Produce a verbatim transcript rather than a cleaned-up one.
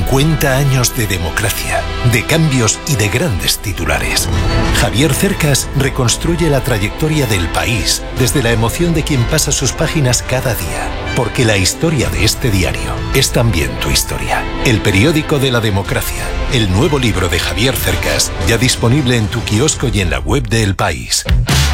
cincuenta años de democracia, de cambios y de grandes titulares. Javier Cercas reconstruye la trayectoria del país desde la emoción de quien pasa sus páginas cada día. Porque la historia de este diario es también tu historia. El periódico de la democracia. El nuevo libro de Javier Cercas, ya disponible en tu kiosco y en la web de El País.